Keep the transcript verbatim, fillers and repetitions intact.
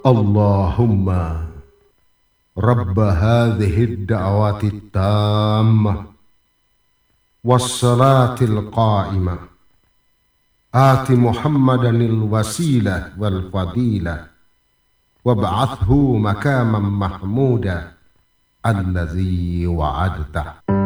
Allahumma Rabb hadhihi ad-da'wati at-tammah was-salati al-qa'imah ati Muhammadanil wasilah wal fadilah wab'athhu makaman mahmuda alladzi wa'adtah.